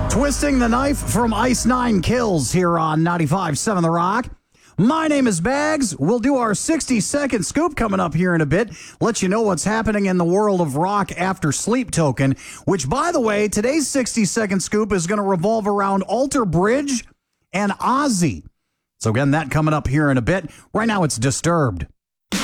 Twisting the Knife from Ice Nine Kills here on 95.7 The Rock. My name is Bags. We'll do our 60-second scoop coming up here in a bit. Let you know what's happening in the world of rock after Sleep Token, which, by the way, today's 60-second scoop is going to revolve around Alter Bridge and Ozzy. So again, that coming up here in a bit. Right now, it's Disturbed.